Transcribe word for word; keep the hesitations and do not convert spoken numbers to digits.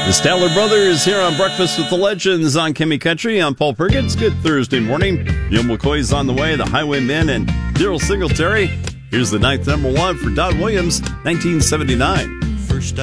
The Statler Brothers here on Breakfast with the Legends on Kimmy Country. I'm Paul Perkins. Good Thursday morning. Neil McCoy's on the way, the Highwaymen, and Daryl Singletary. Here's the ninth number one for Don Williams, nineteen seventy-nine. First